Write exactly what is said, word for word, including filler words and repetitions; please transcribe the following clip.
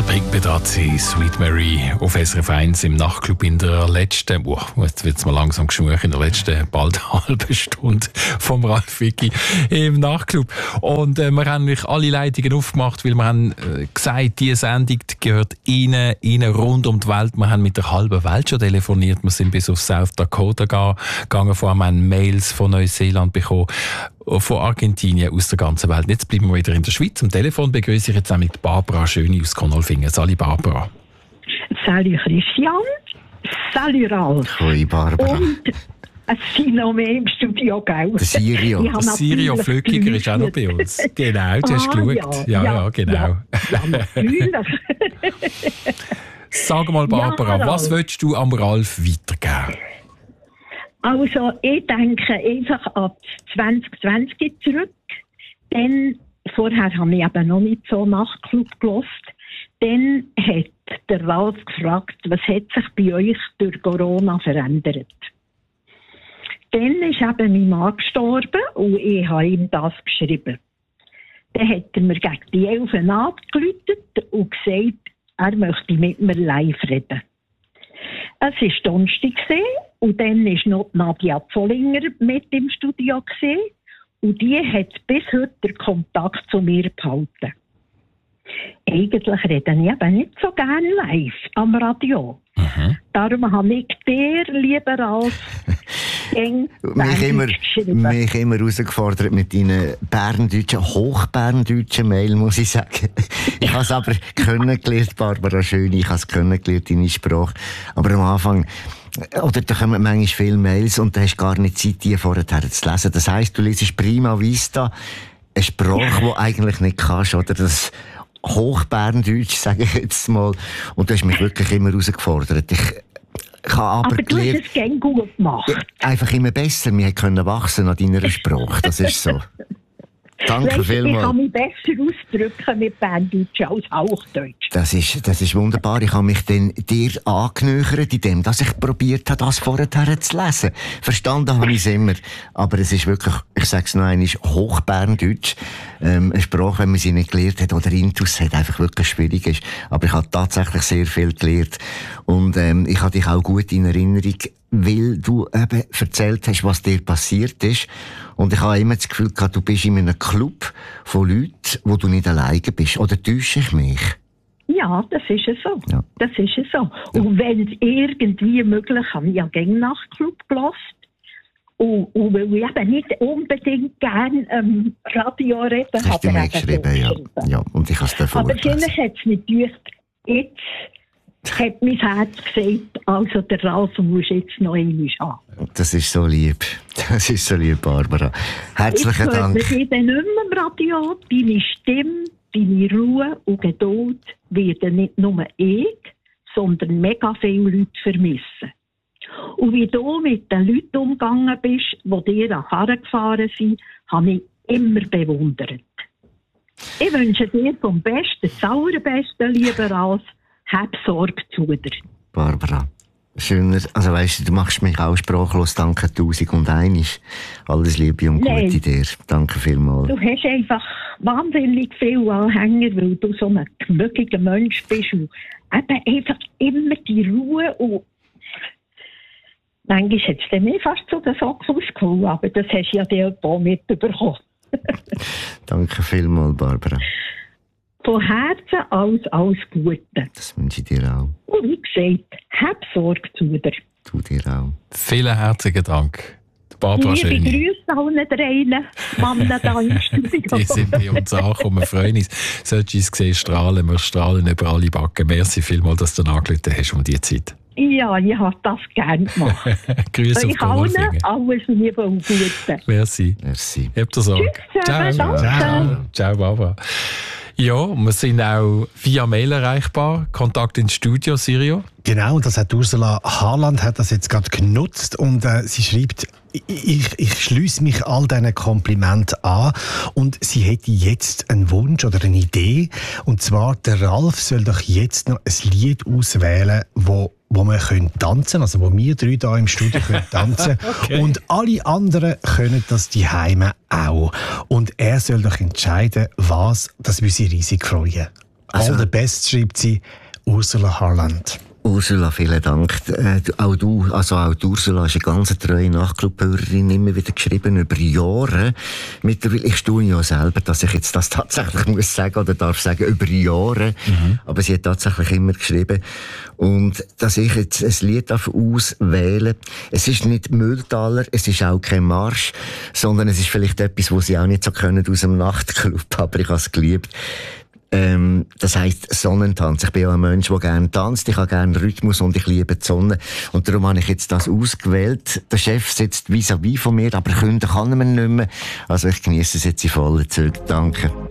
Big Bedazzi, Sweet Mary auf S R F eins im Nachtclub in der letzten, oh, jetzt wird es mal langsam geschmuch, in der letzten bald halben Stunde vom Ralf Wicki im Nachtclub. Und äh, wir haben natürlich alle Leitungen aufgemacht, weil wir haben äh, gesagt, diese Sendung gehört Ihnen, Ihnen rund um die Welt. Wir haben mit der halben Welt schon telefoniert, wir sind bis auf South Dakota gegangen, vor allem haben Mails von Neuseeland bekommen, von Argentinien, aus der ganzen Welt. Jetzt bleiben wir wieder in der Schweiz. Am Telefon begrüße ich jetzt auch mit Barbara Schöni aus Konolfingen. Salut Barbara. Salut Christian. Salut Ralf. Hoi Barbara. Und es sind noch mehr im Studio, gell? Der Sirio. Der Sirio Flückiger ist auch noch bei uns. Genau, du hast ah, geschaut. Ja, ja, ja genau. Ja, ja natürlich. Sag mal Barbara, ja, was willst du am Ralf weitergeben? Also, ich denke einfach an zwanzig zwanzig zurück. Dann, vorher habe ich eben noch nicht so Nachtclub gehört. Dann hat der Ralf gefragt, was hat sich bei euch durch Corona verändert? Dann ist eben mein Mann gestorben und ich habe ihm das geschrieben. Dann hat er mir gegen die elf angerufen und gesagt, er möchte mit mir live reden. Es war Donnerstag und dann war noch Nadja Zollinger mit im Studio und die hat bis heute den Kontakt zu mir behalten. Eigentlich rede ich eben nicht so gerne live am Radio. Mhm. Darum habe ich dir, lieber als mich immer, mich immer herausgefordert mit deinen berndeutschen, hochberndeutschen Mail, muss ich sagen. Ich habe es aber kennengelernt, Barbara Schöni, ich habe es kennengelernt, deine Sprache. Aber am Anfang, oder da kommen manchmal viele Mails und du hast gar nicht Zeit, die vorher zu lesen. Das heisst, du liest prima vista eine Sprache, die du eigentlich nicht kannst, oder das Hochberndeutsch, sage ich jetzt mal. Und du hast mich wirklich immer herausgefordert. Ich, Ich habe aber, aber du gelernt, hast es gerne gut gemacht. Einfach immer besser. Wir können wachsen an deiner Sprache. Das ist so. Danke weißt, vielmals. Ich kann mich besser ausdrücken mit Berndeutsch als Hochdeutsch. Das ist, das ist wunderbar. Ich habe mich dann dir angenähert, indem dass ich probiert habe, das vorher zu lesen. Verstanden habe ich es immer. Aber es ist wirklich, ich sage es noch einmal, Hochberndeutsch. Ähm, eine Sprache, wenn man sie nicht gelernt hat oder Intus hat, einfach wirklich schwierig ist. Aber ich habe tatsächlich sehr viel gelernt. Und ähm, ich habe dich auch gut in Erinnerung, weil du eben erzählt hast, was dir passiert ist. Und ich habe immer das Gefühl gehabt, du bist in einem Club von Leuten, wo du nicht alleine bist. Oder täusche ich mich? Ja, das ist es so. Ja. Das ist es so. Ja. Und wenn es irgendwie möglich ist, habe ich ja gerne Nachtclub gehört. Und, und weil ich eben nicht unbedingt gerne ähm, Radio reden, das hast du mir geschrieben, ja. ja. Und ich habe es davon Aber vielleicht hat es mich gedacht, jetzt hat mein Herz gesagt, also der Ralf muss jetzt noch einmal haben. Das ist so lieb. Das ist so lieb, Barbara. Herzlichen Dank. Ich höre nicht mehr im Radio. Deine Stimme, deine Ruhe und Geduld werden nicht nur ich, sondern mega viele Leute vermissen. Und wie du mit den Leuten umgegangen bist, die dir an Karren gefahren sind, habe ich immer bewundert. Ich wünsche dir vom Besten, das Allerbesten, lieber Ralf. Hab Sorge zu dir. Barbara, schöner, also weißt du, du machst mich auch sprachlos, danke tausend und einisch. Alles Liebe und Nein. Gute dir. Danke vielmals. Du hast einfach wahnsinnig viele Anhänger, weil du so ein gemütlicher Mensch bist und eben einfach immer die Ruhe und manchmal hat es mir fast zu den Socken ausgeholt, aber das hast du ja dir auch mitbekommen. Danke vielmals, Barbara. Von Herzen alles, alles Gute. Das wünsche ich dir auch. Und wie gesagt, hab Sorge zu dir. Du dir auch. Vielen herzlichen Dank. Barbara Schöni. Ich begrüße allen dreien Männer da im Studio. Die sind bei uns angekommen. Wir freuen uns. Solltest du uns sehen, strahlen. Wir strahlen über alle Backen. Merci vielmals, dass du angerufen hast um diese Zeit. Ja, ich habe das gerne gemacht. Grüße auf Konolfingen. Alles Liebe und Gute. Merci. Merci. Habt ihr Sorge. Ciao. Ciao. Ciao. Ciao, Barbara. Ja, wir sind auch via Mail erreichbar. Kontakt ins Studio, Sirio. Genau, und das hat Ursula Harland hat das jetzt gerade genutzt und äh, sie schreibt, ich, ich schließe mich all diesen Komplimenten an und sie hätte jetzt einen Wunsch oder eine Idee und zwar, der Ralf soll doch jetzt noch ein Lied auswählen, wo wo wir können tanzen, also wo wir drei hier im Studio können tanzen okay. Und alle anderen können das die Heime auch. Und er soll doch entscheiden, was, das würde sie riesig freuen. Also, all the best, schreibt sie Ursula Harland. Ursula, vielen Dank. Äh, auch du, also auch die Ursula ist eine ganz treue Nachtclub-Hörerin, immer wieder geschrieben, über Jahre. Mittlerweile, ich staune ja selber, dass ich jetzt das tatsächlich muss sagen oder darf sagen, über Jahre. Mhm. Aber sie hat tatsächlich immer geschrieben. Und dass ich jetzt ein Lied auswählen darf, es ist nicht Mülltaler, es ist auch kein Marsch, sondern es ist vielleicht etwas, was sie auch nicht so können aus dem Nachtclub, aber ich habe es geliebt. Ähm, das heisst Sonnentanz. Ich bin ja ein Mensch, der gerne tanzt. Ich habe gerne Rhythmus und ich liebe die Sonne. Und darum habe ich jetzt das ausgewählt. Der Chef sitzt vis-à-vis von mir, aber künden kann er mir nicht mehr. Also ich genieße es jetzt in vollen Zügen. Danke.